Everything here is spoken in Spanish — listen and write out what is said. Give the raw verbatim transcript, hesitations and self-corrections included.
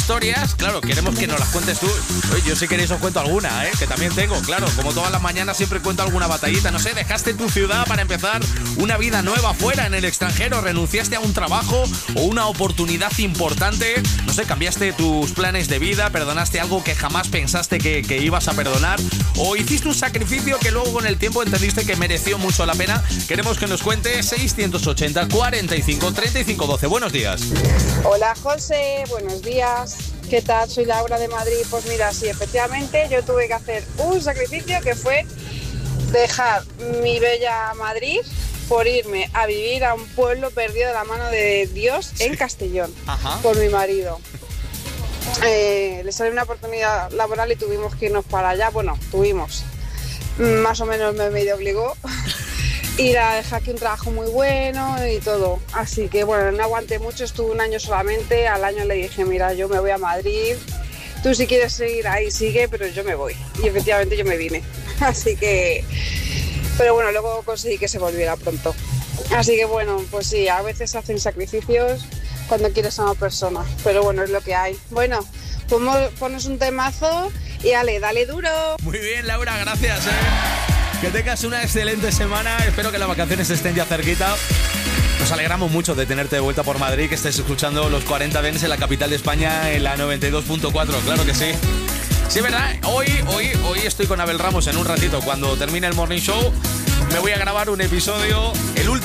historias, claro, queremos que nos las cuentes tú. Oye, yo si queréis os cuento alguna, ¿eh? Que también tengo, claro, como todas las mañanas siempre cuento alguna batallita. No sé, dejaste tu ciudad para empezar una vida nueva fuera, en el extranjero, renunciaste a un trabajo o una oportunidad importante, no sé, cambiaste tus planes de vida, perdonaste algo que jamás pensaste que, que ibas a perdonar, o hiciste un sacrificio que luego con el tiempo entendiste que mereció mucho la pena. Queremos que nos cuentes. Seiscientos ochenta, cuarenta y cinco, treinta y cinco, doce. Buenos días. Hola José, buenos días. ¿Qué tal? Soy Laura de Madrid. Pues mira, sí, efectivamente yo tuve que hacer un sacrificio que fue dejar mi bella Madrid por irme a vivir a un pueblo perdido de la mano de Dios en sí. Castellón. Ajá. Por mi marido. Eh, le salió una oportunidad laboral y tuvimos que irnos para allá. Bueno, tuvimos. Más o menos me medio obligó. Y la dejé aquí un trabajo muy bueno y todo. Así que bueno, no aguanté mucho, estuve un año solamente. Al año le dije, mira, yo me voy a Madrid. Tú si quieres seguir ahí, sigue, pero yo me voy. Y efectivamente yo me vine. Así que... Pero bueno, luego conseguí que se volviera pronto. Así que bueno, pues sí, a veces se hacen sacrificios cuando quieres a una persona. Pero bueno, es lo que hay. Bueno, ponos un temazo y ale, dale duro. Muy bien, Laura, gracias, ¿eh? Que tengas una excelente semana. Espero que las vacaciones estén ya cerquita. Nos alegramos mucho de tenerte de vuelta por Madrid, que estés escuchando los cuarenta Dents en la capital de España en la noventa y dos punto cuatro. Claro que sí. Sí, ¿verdad? Hoy, hoy, hoy estoy con Abel Ramos en un ratito. Cuando termine el Morning Show me voy a grabar un episodio, el último.